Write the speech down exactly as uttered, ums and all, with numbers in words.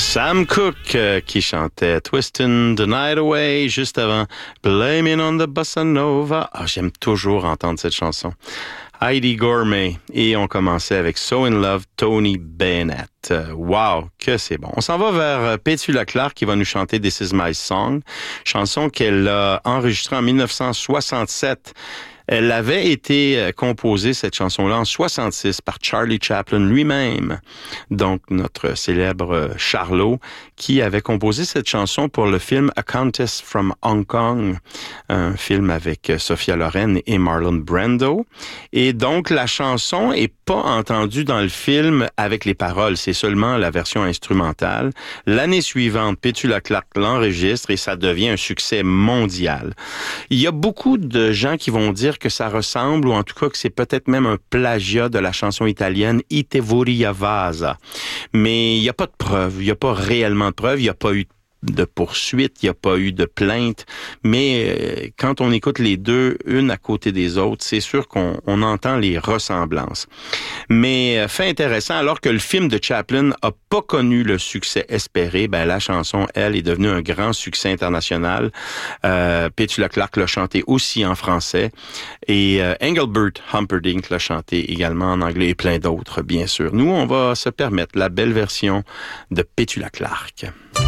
Sam Cooke euh, qui chantait Twistin' the Night Away juste avant Blaming on the Bossa Nova. Ah, j'aime toujours entendre cette chanson. Heidi Gourmet. Et on commençait avec So in Love, Tony Bennett. Wow, que c'est bon. On s'en va vers Petula Clark qui va nous chanter This Is My Song, chanson qu'elle a enregistrée en dix-neuf cent soixante-sept. Elle avait été composée, cette chanson-là, en soixante-six par Charlie Chaplin lui-même. Donc, notre célèbre Charlot, qui avait composé cette chanson pour le film A Countess from Hong Kong, un film avec Sophia Loren et Marlon Brando. Et donc, la chanson est pas entendue dans le film avec les paroles, c'est seulement la version instrumentale. L'année suivante, Petula Clark l'enregistre et ça devient un succès mondial. Il y a beaucoup de gens qui vont dire que ça ressemble, ou en tout cas que c'est peut-être même un plagiat de la chanson italienne Ite Voria Vasa. Mais il n'y a pas de preuve, il n'y a pas réellement de preuve, il n'y a pas eu de poursuite, il n'y a pas eu de plainte, mais euh, quand on écoute les deux, une à côté des autres, c'est sûr qu'on on entend les ressemblances. Mais euh, fait intéressant, alors que le film de Chaplin a pas connu le succès espéré, ben la chanson, elle, est devenue un grand succès international. Euh, Petula Clark l'a chanté aussi en français, et euh, Engelbert Humperdinck l'a chanté également en anglais, et plein d'autres, bien sûr. Nous, on va se permettre la belle version de Petula Clark.